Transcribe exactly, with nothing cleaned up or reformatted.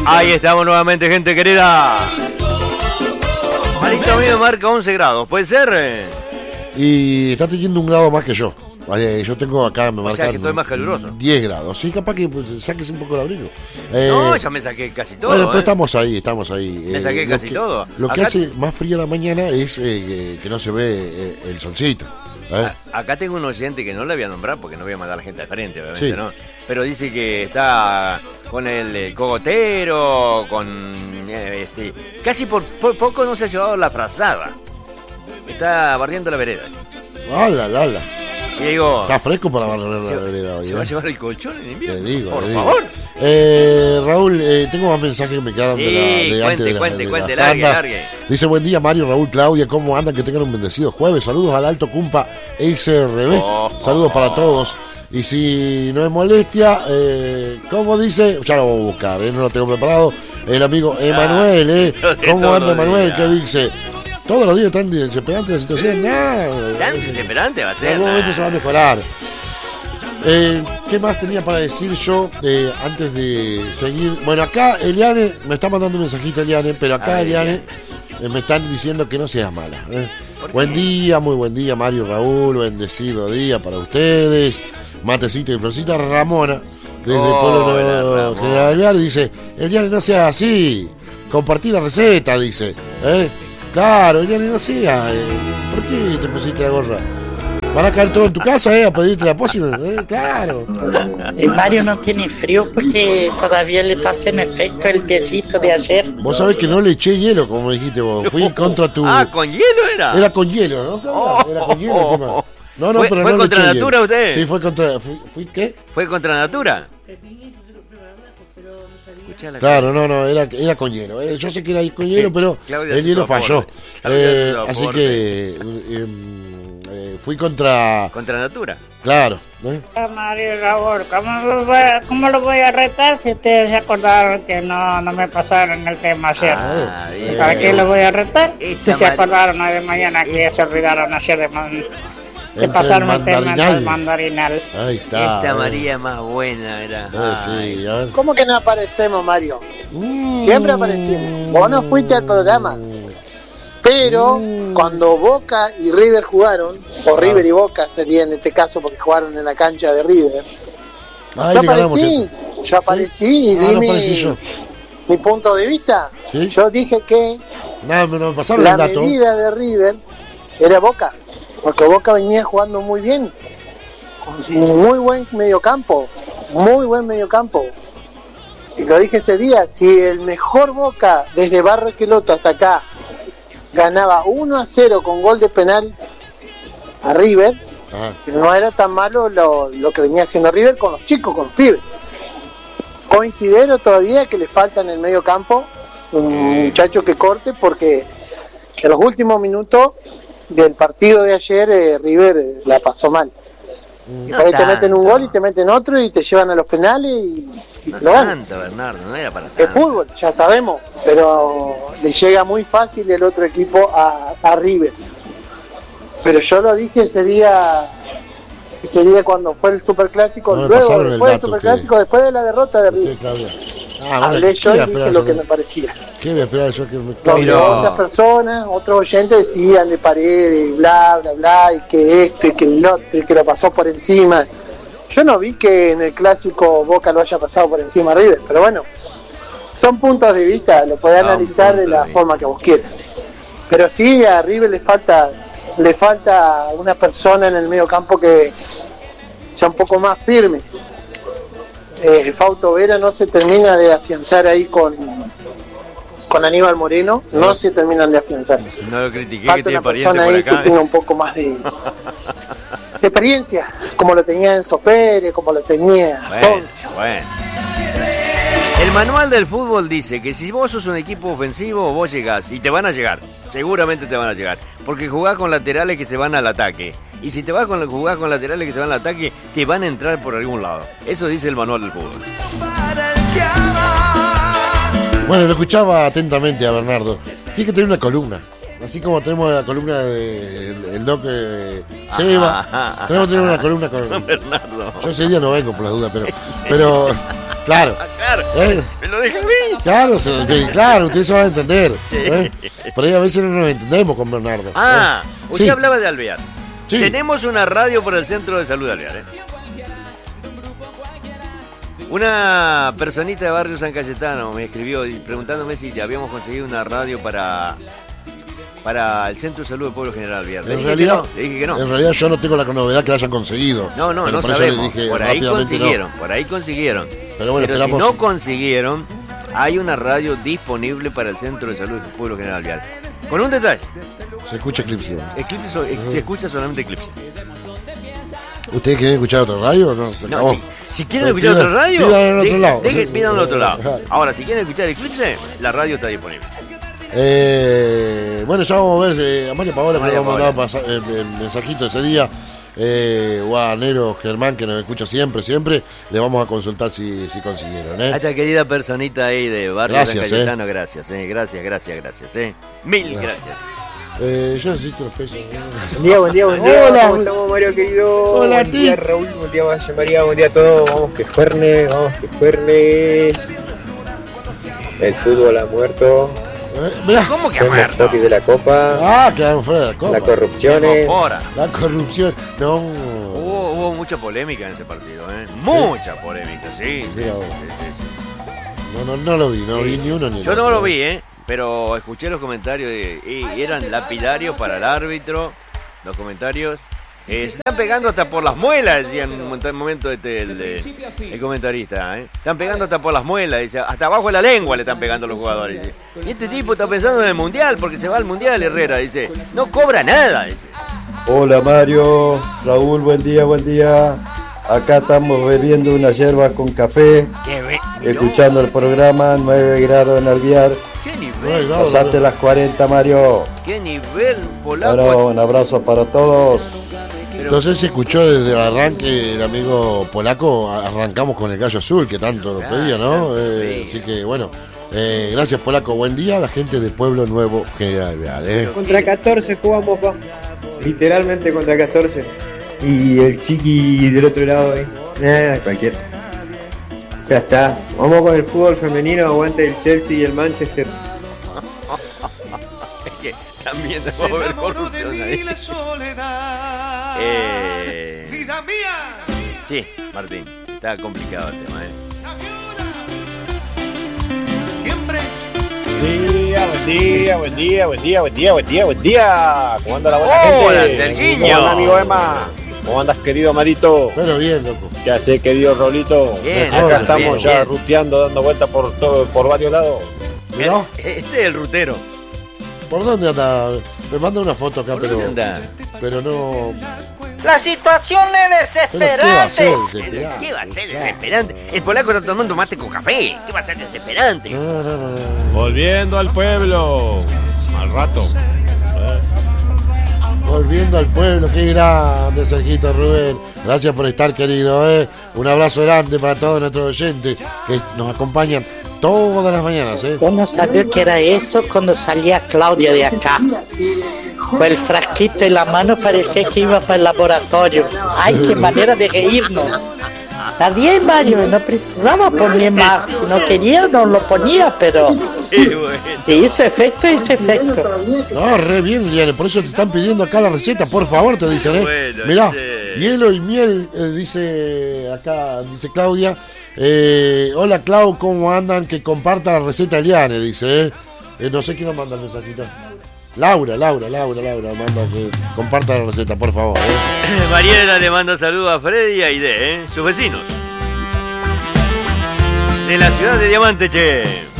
Ahí estamos nuevamente, gente querida. Marito mío marca once grados, ¿puede ser? Y está teniendo un grado más que yo. Yo tengo acá, me o marcan sea que estoy más caluroso. diez grados. Sí, capaz que pues, saques un poco el abrigo. Eh, no, ya me saqué casi todo. Bueno, pero eh. estamos ahí, estamos ahí. Me saqué eh, casi que, todo. Lo acá que hace más frío en la mañana es eh, que no se ve eh, el solcito. ¿eh? Acá tengo un oyente que no le voy a nombrar porque no voy a mandar a la gente al frente, obviamente, sí. ¿no? Pero dice que está con el, el cogotero, con... Eh, este, casi por, por poco no se ha llevado la frazada. Está barriendo la vereda. ¡Hala, hala! Y digo... Está fresco para barrer la vereda hoy. ¿Se ¿eh? va a llevar el colchón en invierno? Le digo, por le digo. favor. Eh, Raúl, eh, tengo más mensajes que me quedaron sí, de, la, de cuente, antes de la, cuente, de cuente, la largue, tanda. largue. Dice, buen día, Mario, Raúl, Claudia, ¿cómo andan? Que tengan un bendecido jueves. Saludos al Alto Cumpa S R B. Oh, Saludos oh, para oh. todos. Y si no es molestia, eh, ¿cómo dice? Ya lo voy a buscar, eh, no lo tengo preparado. El amigo Emanuel, ¿eh? ¿Cómo anda Emanuel? ¿Qué dice? Todos los días están desesperantes la situación. No, tan desesperante va a ser. En algún momento se va a mejorar. Eh, ¿Qué más tenía para decir yo eh, antes de seguir? Bueno, acá Eliane, me está mandando un mensajito Eliane, pero acá ver, Eliane eh, me están diciendo que no seas mala. Eh. Buen día, muy buen día Mario, Raúl, bendecido día para ustedes. Matecito y florcita. Ramona, desde oh, el pueblo General Alvear, dice, Eliane, no sea así, compartí la receta, dice. ¿eh? Claro, Eliane, no sea, eh, ¿por qué te pusiste la gorra? Van a caer todo en tu casa, ¿eh? A pedirte la pócima, ¿eh? Claro. El Mario no tiene frío porque todavía le está haciendo efecto el tecito de ayer. Vos sabés que no le eché hielo, como dijiste vos. Fui contra tu... Ah, ¿con hielo era? Era con hielo, ¿no? Claro, era con hielo el tema. No, no, ¿Fue, pero ¿fue no contra le eché natura hielo. usted? Sí, fue contra... ¿Fui, fui qué? ¿Fue contra natura? Claro, no, no, era, era con hielo. Eh, yo sé que era con hielo, pero Claudia el hielo falló. Eh, así aporte. que eh, eh, fui contra... Contra natura. Claro. ¿eh? Mario Raúl, ¿cómo lo, voy a, ¿cómo lo voy a retar si ustedes se acordaron que no, no me pasaron el tema ayer? Ah, bien. ¿Para qué lo voy a retar? Esta Si se Mari- acordaron hoy de mañana que ya se olvidaron ayer de, man, de Entre pasarme el el tema mandarinal. del mandarinal. Ahí está. Esta eh. María más buena era. Eh, sí, a ver. ¿Cómo que no aparecemos, Mario? Mm. Siempre aparecimos. Vos no fuiste al programa. Pero cuando Boca y River jugaron, o River y Boca sería en este caso porque jugaron en la cancha de River, Ahí yo le ganamos aparecí, esto. yo aparecí y Ah, di no mi, aparecí yo. mi punto de vista. ¿Sí? Yo dije que Nada, me pasaron la el dato. medida de River era Boca, porque Boca venía jugando muy bien, con muy buen mediocampo, muy buen mediocampo. Y lo dije ese día, si el mejor Boca desde Barrio Esqueloto hasta acá ganaba uno a cero con gol de penal a River, Ajá. no era tan malo lo, lo que venía haciendo River con los chicos, con los pibes. Considero todavía que le falta en el medio campo un muchacho que corte, porque en los últimos minutos del partido de ayer eh, River eh, la pasó mal. Y No por ahí te tanto. meten un gol y te meten otro y te llevan a los penales y, y No te lo ganan. tanto, Bernardo, no era para Es tanto. fútbol, ya sabemos, pero le llega muy fácil el otro equipo a, a River. Pero yo lo dije ese día, ese día cuando fue el Superclásico, No me luego pasaron el después del dato, Superclásico, ustedes. después de la derrota de River. Sí, Claudia. Ah, bueno, Hablé ¿qué yo iba a y dije esperar lo yo que de- me parecía. ¿Qué voy a esperar yo que me Donde Pero- otras personas, otros oyentes decían de Paredes, bla, bla, bla, y que esto y que el otro, y que lo pasó por encima. Yo no vi que en el Clásico Boca lo haya pasado por encima a River, pero bueno, son puntos de vista, lo podés Ah, analizar un de punto la de vista. forma que vos quieras. Pero sí, a River le falta, le falta una persona en el medio campo que sea un poco más firme. Eh, Fausto Vera no se termina de afianzar ahí con, con Aníbal Moreno, no se terminan de afianzar. No lo critiqué, que Falta tiene una pariente persona por ahí que acá. tenga un poco más de, de experiencia, como lo tenía Enzo Pérez, como lo tenía Bueno, Poncio. bueno. El manual del fútbol dice que si vos sos un equipo ofensivo, vos llegás y te van a llegar, seguramente te van a llegar, porque jugás con laterales que se van al ataque. Y si te vas con jugás con laterales que se van al ataque, te van a entrar por algún lado. Eso dice el manual del fútbol. Bueno, lo escuchaba atentamente a Bernardo. Tiene que tener una columna. Así como tenemos la columna de el, el doc eh, Seba, Ajá, ajá, tenemos que tener una ajá. columna con... Bernardo. Yo ese día no vengo por las dudas, pero... pero Claro. Ah, claro. ¿Eh? Me lo deja a mí. Claro, se- claro, ustedes se van a entender. ¿eh? Por ahí a veces no nos entendemos con Bernardo. Ah, ¿eh? usted Sí, hablaba de Alvear. sí. Tenemos una radio por el Centro de Salud de Alvear, ¿eh? Una personita de Barrio San Cayetano me escribió preguntándome si habíamos conseguido una radio para para el Centro de Salud del Pueblo General Alvear. Le En dije realidad, que no, le dije que no. en realidad yo no tengo la novedad que la hayan conseguido. No, no, pero no por eso le sabemos. dije Por ahí rápidamente consiguieron, no. por ahí consiguieron. Pero bueno, si esperamos- no consiguieron, hay una radio disponible para el Centro de Salud del Pueblo General Alvear. Con un detalle, Se escucha Eclipse. Eclipse so- eh, se escucha solamente Eclipse. ¿Ustedes quieren escuchar otro radio? No, se No, acabó. si, si quieren Pero escuchar pidan- otra radio, pidan en otro de- lado. deje- pidan en otro lado. Ahora, si quieren escuchar Eclipse, la radio está disponible. Eh, bueno, ya vamos a ver. Eh, a María Paola, María que vamos a Paola. mandar pasa- eh, el mensajito ese día. Eh, o a Nero Germán, que nos escucha siempre, siempre. Le vamos a consultar si, si consiguieron. A ¿eh? esta querida personita ahí de Barrio Gracias, San Cayetano, gracias, eh, gracias, gracias, gracias, eh. Mil Gracias. gracias. Eh, yo necesito los pesos. Buen día, buen día, buen día. Hola. ¿Cómo estamos, Mario querido? Hola, buen día, Ti. Raúl. Buen día, Vaya María. Buen día a todos. Vamos que fuerne, vamos que fuerne. El fútbol ha muerto. Eh, mirá. ¿Cómo que ha Son los muerto? toques de la copa. Ah, quedaron fuera de la copa. La corrupción. eh. Ahora. La corrupción. No. Hubo, hubo mucha polémica en ese partido, ¿eh? Mucha polémica, sí. sí, Mira vos. sí, sí, sí. No, no, no lo vi. No Sí. vi ni uno ni el Yo no otro. lo vi, ¿eh? Pero escuché los comentarios de- y eran lapidarios para el árbitro. Los comentarios. Eh, se están pegando hasta por las muelas, decía en un mont- momento este, el, eh, el comentarista. ¿eh? Están pegando hasta por las muelas, dice, hasta abajo de la lengua le están pegando los jugadores. Dice. Y este tipo está pensando en el mundial, porque se va al mundial, Herrera. Dice, no cobra nada. Dice. Hola Mario, Raúl, buen día, buen día. Acá estamos bebiendo una yerba con café, ¿Qué ve? escuchando el programa, nueve grados en Alvear. ¿Qué No, nivel? no, Pasaste no. las cuarenta, Mario. ¿Qué nivel polaco? Bueno, un abrazo para todos. Pero- No sé si escuchó desde el arranque el amigo polaco, arrancamos con el gallo azul, que tanto lo Claro, pedía, ¿no? tanto Eh, pedía. así que bueno, eh, gracias polaco, buen día a la gente de Pueblo Nuevo General Alvear, ¿eh? Contra catorce jugamos, pa. Literalmente contra catorce. Y el chiqui del otro lado, eh. Nada, cualquiera. Ya está. Vamos con el fútbol femenino. Aguante el Chelsea y el Manchester. Es que también vamos a ver corrupción ahí. Eh, Vida mía. sí, Martín, está complicado el tema, ¿eh? Siempre. Buen día, buen día, buen día, buen día, buen día, buen día, buen día. ¿Cómo anda la buena Hola, gente? Serguiño. ¿Cómo anda, amigo Emma? ¿Cómo andas, querido Marito? Pero bien, loco. ¿Qué hace, querido Rolito? Bien, Acá bien, estamos bien, ya bien. ruteando, dando vueltas por todo, por varios lados. Mirá, Este es el rutero. ¿por dónde anda? Me manda una foto acá, ¿Por pero, dónde anda? pero no... La situación es Pero ¿qué va a hacer? desesperante. desesperante? ¿Qué va a ser desesperante? El polaco está tomando mate con café. ¿Qué va a ser desesperante? No, no, no, no. Volviendo al pueblo. Al rato. Volviendo al pueblo, qué grande, Sergito Rubén. Gracias por estar, querido, ¿eh? Un abrazo grande para todos nuestros oyentes que nos acompañan todas las mañanas, ¿eh? Yo no sabía que era eso cuando salía Claudia de acá. Con el frasquito en la mano parecía que iba para el laboratorio. ¡Ay, qué manera de reírnos! Está bien, Mario, no precisaba poner más. Si no quería, no lo ponía, pero Qué bueno. te hizo efecto, hizo efecto. No, re bien, Liane, por eso te están pidiendo acá la receta, por favor, te dicen, ¿eh? Bueno, Mirá, sí. hielo y miel, eh, dice acá, dice Claudia. Eh, hola, Clau, ¿cómo andan? Que comparta la receta de Liane, dice, ¿eh? Eh, no sé quién nos manda el mensajito. Laura, Laura, Laura, Laura, manda que comparta la receta, por favor, ¿eh? Mariela le manda saludos a Freddy y a Aide, ¿eh? Sus vecinos. De la ciudad de Diamante, che.